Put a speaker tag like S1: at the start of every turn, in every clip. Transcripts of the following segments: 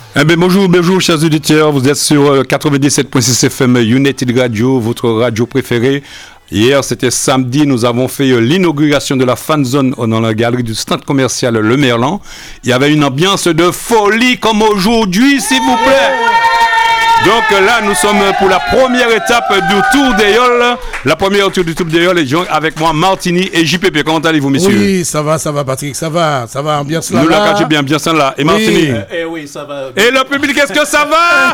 S1: Bonjour, chers auditeurs. Vous êtes sur 97.6 FM United Radio, votre radio préférée. Hier, c'était samedi, nous avons fait l'inauguration de la fan zone dans la galerie du centre commercial Le Merlan. Il y avait une ambiance de folie comme aujourd'hui, s'il vous plaît. Donc là, nous sommes pour la première étape du Tour des Yoles. La première tour du Tour des Yoles, et avec moi, Martini et JPP. Comment allez-vous, messieurs?
S2: Oui, ça va, Patrick, ça va, ambiance là.
S1: Nous la cachez bien, ambiance là. Et Martini?
S3: Oui, ça va.
S1: Et le public, est-ce que ça va?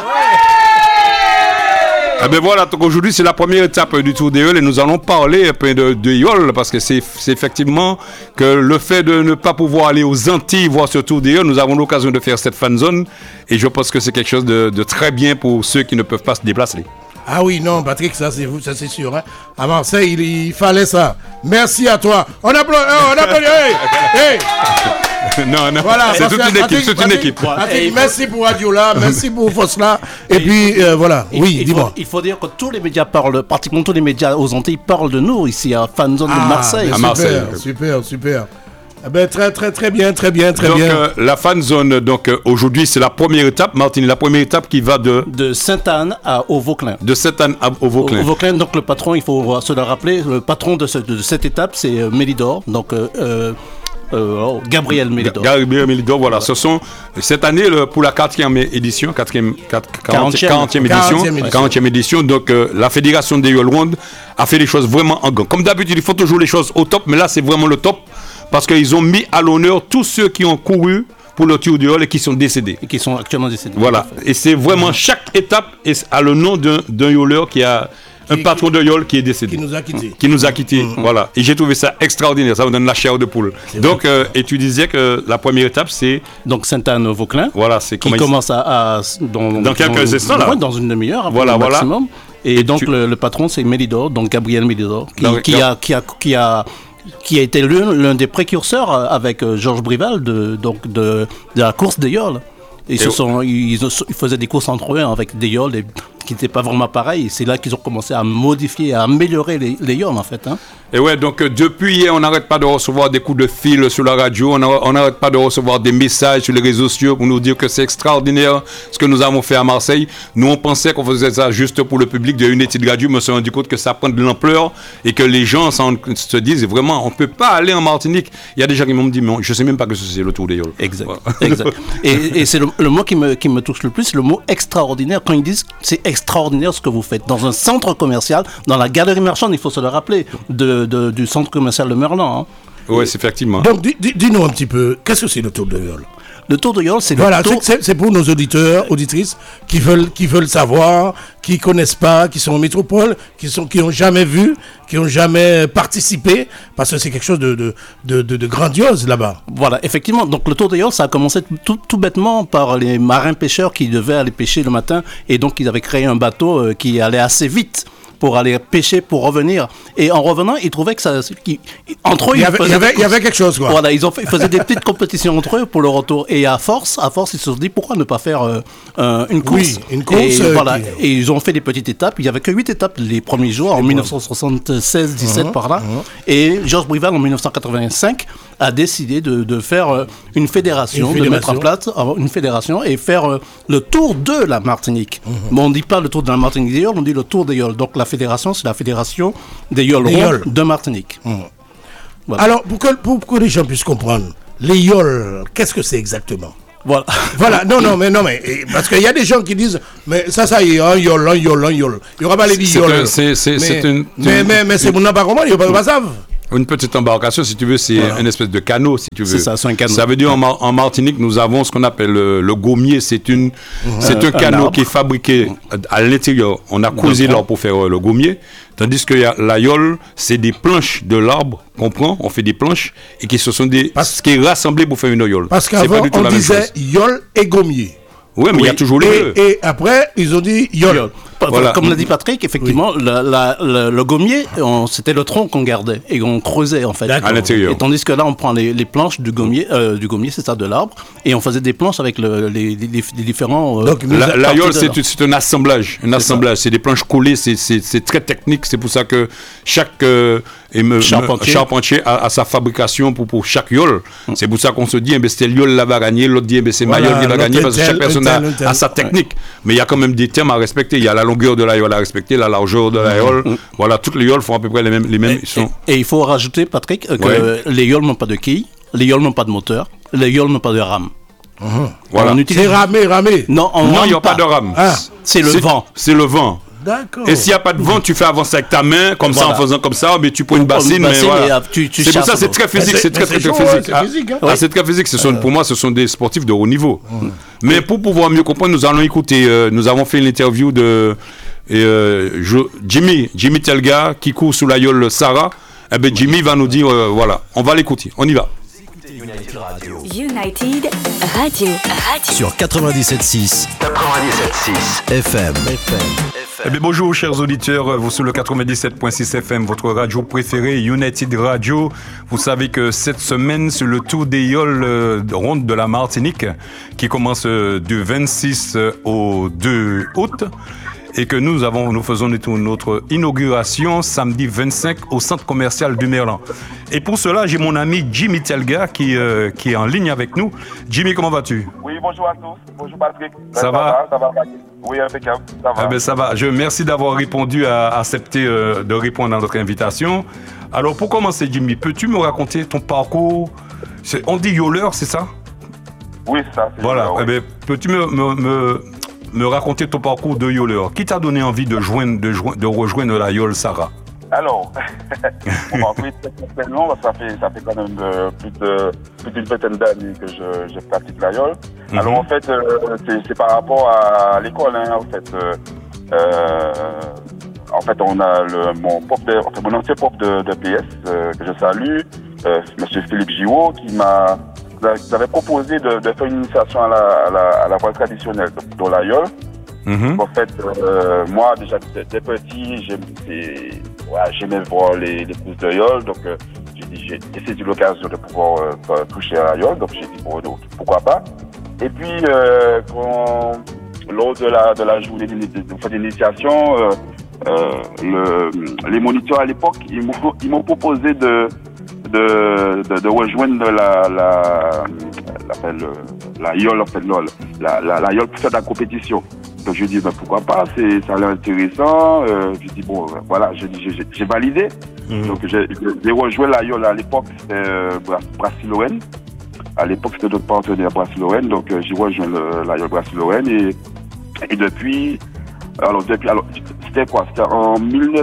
S1: Eh bien voilà, donc aujourd'hui c'est la première étape du Tour des Yoles et nous allons parler un peu de Yoles parce que c'est effectivement que le fait de ne pas pouvoir aller aux Antilles voir ce Tour des Yoles, nous avons l'occasion de faire cette fan zone et je pense que c'est quelque chose de très bien pour ceux qui ne peuvent pas se déplacer.
S2: Ah oui, non, Patrick, ça c'est sûr. Hein. À Marseille, il fallait ça. Merci à toi. On applaudit. Hey.
S1: Non,
S2: voilà,
S1: c'est toute une équipe.
S2: Patrick, merci pour Adiola, merci pour Fosla. Et puis, voilà, dis-moi.
S3: Il faut dire que tous les médias parlent, pratiquement tous les médias aux Antilles parlent de nous ici à Fanzone de Marseille.
S1: À Marseille.
S2: Super. Eh ben, très bien.
S1: Donc, la fan zone, aujourd'hui, c'est la première étape, Martine, la première étape qui va de
S3: Sainte-Anne au Vauclin.
S1: De Sainte-Anne au Vauclin.
S3: Au Vauclin, donc le patron, il faut se le rappeler, le patron de cette étape, c'est Mélidor, donc Gabriel Mélidor.
S1: Gabriel Mélidor, voilà. Ce sont, cette année, pour la 40e édition, 40e édition, donc la Fédération des Yoles Rondes a fait les choses vraiment en grand. Comme d'habitude, il faut toujours les choses au top, mais là, c'est vraiment le top. Parce qu'ils ont mis à l'honneur tous ceux qui ont couru pour le Tour du Yoles et qui sont décédés.
S3: Et qui sont actuellement décédés.
S1: Voilà. Et c'est vraiment chaque étape a le nom d'un yoleur qui a un patron de Yoles qui est décédé. Qui nous a quittés. Voilà. Et j'ai trouvé ça extraordinaire. Ça me donne la chair de poule. Donc, et tu disais que la première étape, c'est.
S3: Donc, Sainte-Anne-Vauclin.
S1: Voilà. C'est
S3: qui commence dans quelques
S1: instants, là.
S3: Dans une demi-heure.
S1: Voilà.
S3: Maximum. Et donc, le patron, c'est Mélidor, donc Gabriel Mélidor, qui a été l'un des précurseurs avec Georges Brival de la course des Yoles. Ils faisaient des courses entre eux avec des Yoles qui n'étaient pas vraiment pareils. C'est là qu'ils ont commencé à modifier, à améliorer les Yoles en fait. Hein.
S1: Et ouais, donc depuis hier, on n'arrête pas de recevoir des coups de fil sur la radio, on n'arrête pas de recevoir des messages sur les réseaux sociaux pour nous dire que c'est extraordinaire ce que nous avons fait à Marseille. Nous, on pensait qu'on faisait ça juste pour le public de United Radio, mais on s'est rendu compte que ça prend de l'ampleur et que les gens se disent vraiment, on ne peut pas aller en Martinique. Il y a des gens qui m'ont dit, mais je ne sais même pas que c'est le Tour des Yoles.
S3: Exact. Et c'est le mot qui me touche le plus, le mot extraordinaire. Quand ils disent que c'est extraordinaire ce que vous faites dans un centre commercial, dans la galerie marchande, il faut se le rappeler, du centre commercial de Merlan. Hein.
S1: Oui, c'est effectivement.
S2: Donc, dis-nous un petit peu, qu'est-ce que c'est le Tour de Yoles?
S3: Le Tour de Yoles, c'est
S2: voilà, c'est pour nos auditeurs, auditrices qui veulent savoir, qui connaissent pas, qui sont en métropole, qui ont jamais vu, qui ont jamais participé, parce que c'est quelque chose de grandiose là-bas.
S3: Voilà, effectivement. Donc le Tour de Yoles, ça a commencé tout bêtement par les marins pêcheurs qui devaient aller pêcher le matin, et donc ils avaient créé un bateau qui allait assez vite pour aller pêcher, pour revenir. Et en revenant, ils trouvaient que ça... entre eux, il
S2: y avait quelque chose, quoi.
S3: Voilà, ils faisaient des petites compétitions entre eux pour le retour. Et à force, ils se sont dit, pourquoi ne pas faire une course?
S2: Oui, une course.
S3: Et, voilà, et ils ont fait des petites étapes. Il n'y avait que 8 étapes les premiers jours, en 1976-17 par là. Et Georges Brival, en 1985, a décidé de faire une fédération, de mettre en place une fédération et faire le tour de la Martinique. Mais on ne dit pas le tour de la Martinique des Yoles, on dit le tour des Yoles. Donc la fédération, c'est la fédération des Yoles rondes de Martinique.
S2: Voilà. Alors, pour que les gens puissent comprendre, les Yoles, qu'est-ce que c'est exactement? Voilà, non, mais parce qu'il y a des gens qui disent, mais ça y est, un Yole. Il n'y aura pas les Yoles.
S1: Mais
S2: c'est mon nom pas comment, il n'y a pas ça.
S1: Une petite embarcation, si tu veux, c'est une espèce de canot, si tu veux.
S3: C'est ça, c'est un canot.
S1: Ça veut dire en Martinique, nous avons ce qu'on appelle le gommier. C'est un canot qui est fabriqué à l'intérieur. On a creusé l'or pour faire le gommier. Tandis que la yole, c'est des planches de l'arbre qu'on prend, on fait des planches et qui qui est rassemblé pour faire une yole.
S2: Parce qu'avant, on disait yole et gommier.
S1: Oui, mais il y a toujours les deux.
S2: Et après, ils ont dit yole.
S1: Voilà.
S3: Comme l'a dit Patrick, effectivement, le gommier, c'était le tronc qu'on gardait et on creusait en fait.
S1: À l'intérieur.
S3: Et tandis que là, on prend les planches du gommier, c'est ça, de l'arbre, et on faisait des planches avec les différents.
S1: Donc, l'aïeul, c'est un assemblage. C'est des planches collées, c'est très technique. C'est pour ça que chaque charpentier a sa fabrication pour chaque yole. C'est pour ça qu'on se dit, c'est yole là va gagner, l'autre dit, c'est ma yole qui va gagner, parce que chaque personne a sa technique. Mais il y a quand même des termes à respecter. Il y a la longueur de l'aïeul à respecter, la largeur de l'aïeul. Voilà, toutes les yoles font à peu près les mêmes.
S3: Et il faut rajouter, Patrick, que les yoles n'ont pas de quilles, les yoles n'ont pas de moteur, les yoles n'ont pas de rame.
S1: Voilà.
S2: C'est ramé.
S1: Non, il n'y a pas de rame.
S3: C'est le vent.
S1: C'est le vent.
S2: D'accord.
S1: Et s'il n'y a pas de vent, tu fais avancer avec ta main, comme ça, en faisant comme ça, mais tu prends une bassine. Mais voilà. C'est pour ça, c'est très physique. C'est très physique. C'est très physique. Pour moi, ce sont des sportifs de haut niveau. Mais pour pouvoir mieux comprendre, nous allons écouter. Nous avons fait une interview de Jimmy Telga, qui court sous la yole Sarah. Eh bien, Jimmy va nous dire, voilà, on va l'écouter. On y va.
S4: United Radio.
S5: Sur 97.6 FM.
S1: Eh bien, bonjour chers auditeurs, vous sur le 97.6 FM, votre radio préférée, United Radio. Vous savez que cette semaine, c'est le tour des yoles ronde de la Martinique qui commence du 26 au 2 août. Et que nous faisons notre inauguration samedi 25 au centre commercial du Merlan. Et pour cela, j'ai mon ami Jimmy Telga qui est en ligne avec nous. Jimmy, comment vas-tu?
S6: Oui, bonjour à tous. Bonjour Patrick.
S1: Ça va?
S6: Oui, impeccable. Ça va.
S1: Eh bien, ça va. Merci d'avoir répondu à accepter de répondre à notre invitation. Alors, pour commencer, Jimmy, peux-tu me raconter ton parcours? On dit yoleur, c'est ça?
S6: Oui, c'est ça.
S1: Voilà. Oui. Eh bien, peux-tu me raconter ton parcours de yoleur? Qui t'a donné envie de rejoindre la yole Sarah?
S6: Alors, mon parcours est très long, ça fait quand même plus d'une vingtaine d'années que je pratique la yole. Alors en fait, c'est par rapport à l'école, hein, en fait, on a mon ancien prof de PS que je salue, Monsieur Philippe Giroux, qui m'avait proposé de faire une initiation à la voile traditionnelle, dans la yole. En fait, moi, déjà, dès petit, j'aimais voir les courses de yole, donc j'ai saisi l'occasion de pouvoir toucher à la yole, donc j'ai dit, pourquoi pas. Et puis, lors de la journée d'initiation, les moniteurs à l'époque, ils m'ont proposé de rejoindre la yole, en fait, la yole pour faire de la compétition. Donc je dis pourquoi pas, ça a l'air intéressant. Je dis voilà, j'ai validé. Donc j'ai rejoint la yole à l'époque, c'était Brassie-Lorraine. À l'époque c'était notre partenaire Brassie-Lorraine, donc j'ai rejoint la yole Brassie-Lorraine et depuis c'était quoi? C'était en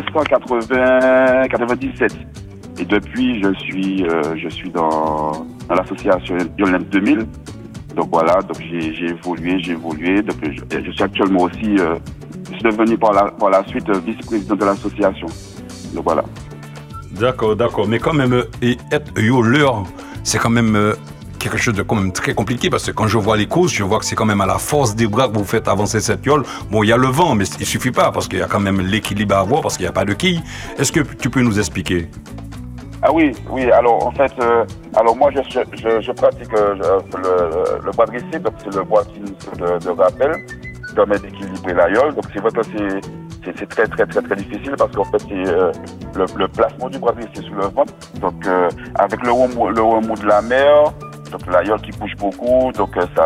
S6: 1997. Et depuis je suis dans l'association Yolem 2000. Donc voilà, donc j'ai évolué. Donc je suis actuellement aussi, je suis devenu par la suite vice-président de l'association. Donc voilà.
S1: D'accord. Mais quand même, être yoleur, c'est quand même quelque chose de quand même très compliqué, parce que quand je vois les courses, je vois que c'est quand même à la force des bras que vous faites avancer cette yole. Bon, il y a le vent, mais il suffit pas, parce qu'il y a quand même l'équilibre à avoir, parce qu'il n'y a pas de quilles. Est-ce que tu peux nous expliquer?
S6: Ah oui, alors en fait, moi je pratique le bois dressé, donc c'est le bois de rappel qui permet d'équilibrer la yole. Donc c'est vrai que c'est très très très très difficile, parce qu'en fait c'est le placement du bois dressé sous le ventre. Donc avec le remous de la mer, donc la yole qui bouge beaucoup, donc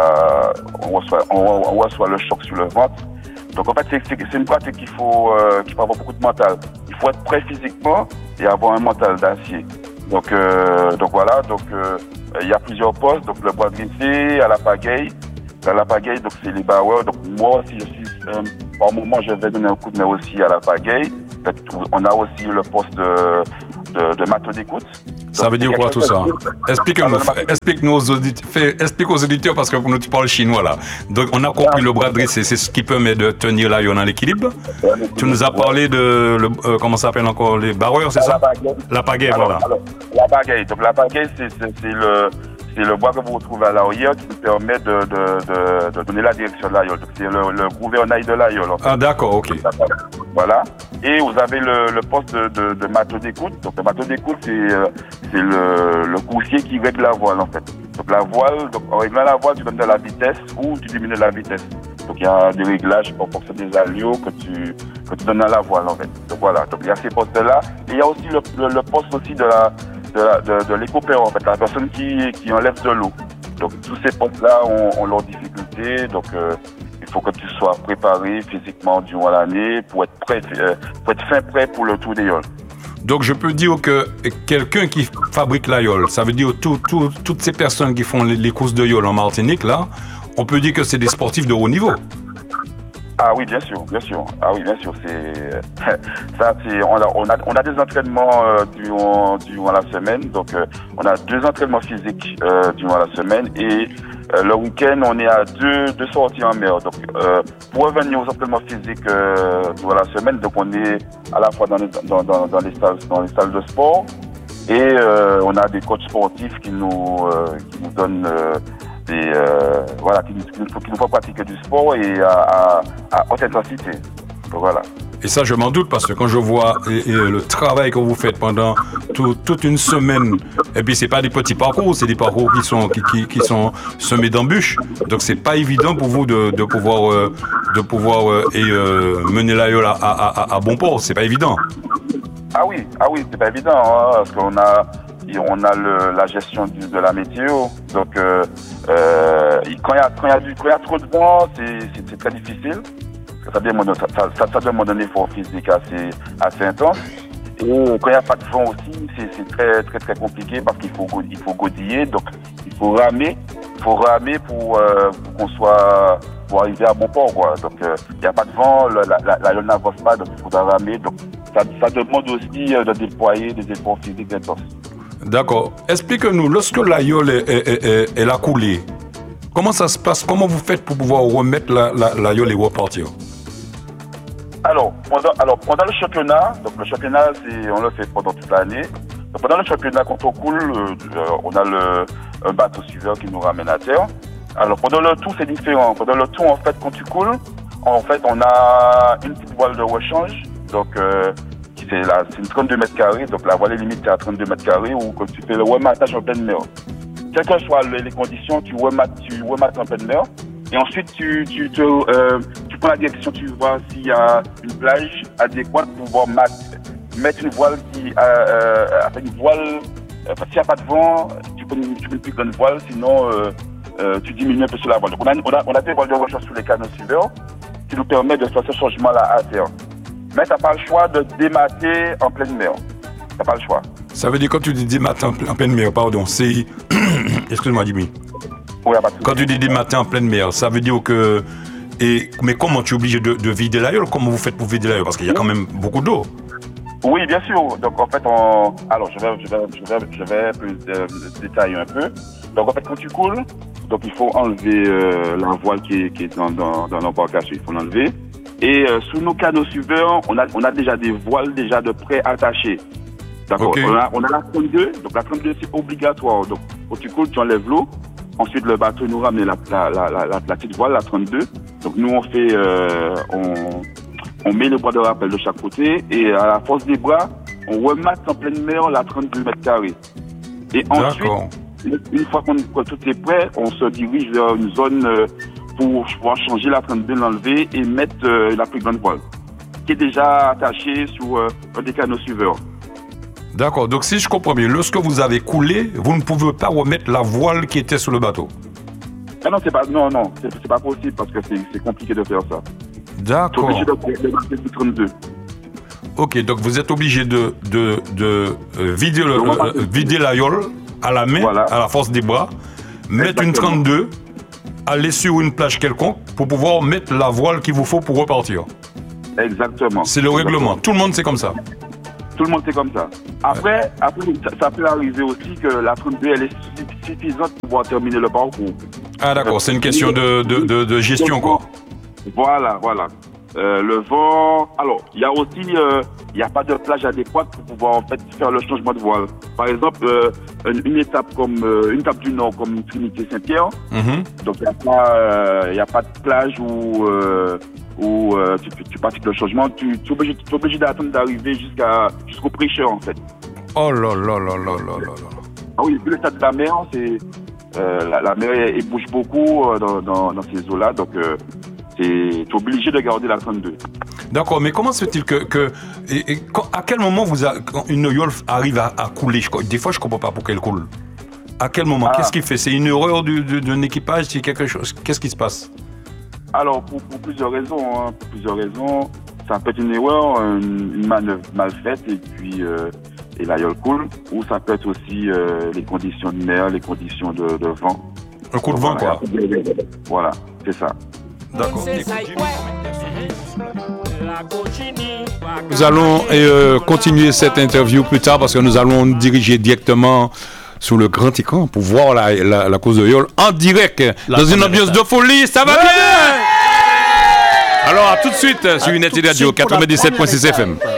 S6: on reçoit le choc sur le ventre. Donc en fait c'est une pratique qu'il faut avoir beaucoup de mental. Il faut être prêt physiquement et avoir un mental d'acier. Donc voilà, il y a plusieurs postes, donc le bois dressé, à la pagaille. Dans la pagaille, donc c'est les bowers. Donc moi aussi, par moment, je vais donner un coup de main aussi à la pagaille. On a aussi le poste de matelot d'écoute.
S1: Ça veut dire quoi tout ça? Explique aux auditeurs, parce que nous tu parles chinois là. Donc on a compris le bras dressé, c'est ce qui permet de tenir la yole en équilibre. Tu nous as parlé de comment ça s'appelle encore, les barreurs, c'est ça? La pagaille, voilà.
S6: Alors, la pagaille. Donc la pagaille, c'est c'est le bois que vous retrouvez à l'arrière qui nous permet de donner la direction de l'aïeul. C'est le gouvernail de l'aïeul. En fait.
S1: Ah, d'accord, ok.
S6: Voilà. Et vous avez le poste de mâteau d'écoute. Donc le mâteau d'écoute, c'est le coursier qui règle la voile en fait. Donc la voile, en réglant la voile, tu donnes de la vitesse ou tu diminues la vitesse. Donc il y a des réglages en fonction des allures que tu donnes à la voile en fait. Donc voilà. Donc il y a ces postes-là. Et il y a aussi le poste aussi de l'éco-père en fait, la personne qui enlève de l'eau. Donc tous ces postes-là ont leurs difficultés. Donc il faut que tu sois préparé physiquement durant l'année pour être prêt, fin prêt pour le tour des yoles.
S1: Donc je peux dire que quelqu'un qui fabrique la yole, ça veut dire toutes ces personnes qui font les courses de yole en Martinique là, on peut dire que c'est des sportifs de haut niveau.
S6: Ah oui, bien sûr. Ah oui, bien sûr. On a des entraînements durant la semaine. Donc, on a 2 entraînements physiques durant la semaine et le week-end, on est à deux sorties en mer. Donc, pour revenir aux entraînements physiques durant la semaine, donc on est à la fois dans les salles de sport et on a des coachs sportifs qui nous donnent qui nous font pratiquer du sport et à haute intensité. Donc, voilà.
S1: Et ça, je m'en doute parce que quand je vois le travail que vous faites pendant toute une semaine, et puis c'est pas des petits parcours, c'est des parcours qui sont semés d'embûches. Donc c'est pas évident pour vous de pouvoir mener la yole à bon port. C'est pas évident.
S6: Ah oui, c'est pas évident hein, parce qu'on a la gestion de la météo. Donc quand il y a trop de vent, c'est très difficile. Ça demande un effort physique assez intense. Et quand il n'y a pas de vent aussi, c'est très très très compliqué parce qu'il faut godiller, donc il faut ramer pour arriver à bon port quoi. Donc il n'y a pas de vent, la yole n'avance pas, donc il faudra ramer. Donc ça demande aussi de déployer des efforts physiques intenses.
S1: D'accord. Explique-nous, lorsque la yole est a coulé, comment ça se passe? Comment vous faites pour pouvoir remettre la yole et repartir?
S6: Alors, pendant le championnat, donc le championnat, on le fait pendant toute l'année. Donc, pendant le championnat, quand on coule, on a un bateau suiveur qui nous ramène à terre. Alors, pendant le tour, c'est différent. Pendant le tour, en fait, quand tu coules, en fait, on a une petite voile de rechange. Donc, c'est une 32 mètres carrés. Donc, la voile est limitée à 32 mètres carrés où quand tu fais le remattage en pleine mer. Quelles que soient les conditions, tu remattes en pleine mer. Et ensuite, tu prends la direction, tu vois s'il y a une plage adéquate pour pouvoir mettre une voile s'il n'y a pas de vent, tu peux une plus grande voile, sinon tu diminues un peu sur la voile. Donc on a des voiles de rechange sur les canaux suiveurs qui nous permettent de faire ce changement-là à terre. Mais tu n'as pas le choix de démater en pleine mer. Tu n'as pas le choix.
S1: Ça veut dire quand tu dis démater en pleine mer, pardon, c'est... Excuse-moi, Jimmy. Quand tu dis démater en pleine mer, ça veut dire que... Mais comment tu es obligé de vider la yole? Comment vous faites pour vider la yole? Parce qu'il y a quand même beaucoup d'eau.
S6: Oui, bien sûr. Donc en fait, alors je vais détailler un peu. Donc en fait, quand tu coules, donc il faut enlever la voile qui est dans l'embarcation. Il faut l'enlever. Et sous nos canaux suiveurs, on a déjà des voiles déjà de près attachées. D'accord. Okay. On a la 32. Donc la 32 c'est obligatoire. Donc quand tu coules, tu enlèves l'eau. Ensuite, le bateau nous ramène la petite voile, la 32. Donc, nous, on met le bois de rappel de chaque côté et à la force des bras, on remate en pleine mer la 32 mètres carrés. Et ensuite, une fois que tout est prêt, on se dirige vers une zone pour pouvoir changer la 32, l'enlever et mettre la plus grande voile qui est déjà attachée sur un des canaux suiveurs.
S1: D'accord, donc si je comprends bien, lorsque vous avez coulé, vous ne pouvez pas remettre la voile qui était sur le bateau.
S6: Ah non, c'est pas possible parce que c'est compliqué de faire ça.
S1: D'accord.
S6: Tu es obligé de mettre le 32.
S1: Ok, donc vous êtes obligé de vider la yole à la main, voilà, à la force des bras, mettre une 32, aller sur une plage quelconque pour pouvoir mettre la voile qu'il vous faut pour repartir.
S6: Exactement.
S1: C'est le règlement. Tout le monde c'est comme ça.
S6: Tout le monde c'est comme ça. Après, ça peut arriver aussi que la 32 elle est suffisante pour pouvoir terminer le parcours.
S1: Ah d'accord, c'est une question de gestion quoi.
S6: Voilà. Le vent. Alors, il y a aussi, il n'y a pas de plage adéquate pour pouvoir en fait faire le changement de voile. Par exemple, une étape du Nord comme Trinité Saint-Pierre. Donc il n'y a pas de plage où tu pratiques le changement. Tu es obligé d'attendre d'arriver jusqu'au prêcheur en fait.
S1: Oh là là là là là là.
S6: Ah oui, vu l'état de la mer, c'est la mer elle bouge beaucoup dans ces eaux-là, donc tu es obligé de garder la 32.
S1: D'accord, mais comment se fait-il à quel moment une yole arrive à couler? Des fois, je ne comprends pas pourquoi elle coule. À quel moment? Qu'est-ce qu'il fait? C'est une erreur d'un équipage? C'est quelque chose? Qu'est-ce qui se passe?
S6: Alors, pour plusieurs raisons. Pour plusieurs raisons. Ça peut être une erreur, une manœuvre mal faite, et puis et la yole coule. Ou ça peut être aussi les conditions de mer, les conditions de vent.
S1: Un coup de vent, quoi.
S6: Voilà, c'est ça.
S1: D'accord. Nous allons continuer cette interview plus tard parce que nous allons nous diriger directement sur le grand écran pour voir la course de yole en direct dans une ambiance de folie. Ça va bien? Alors à tout de suite sur Unity Radio 97.6 FM.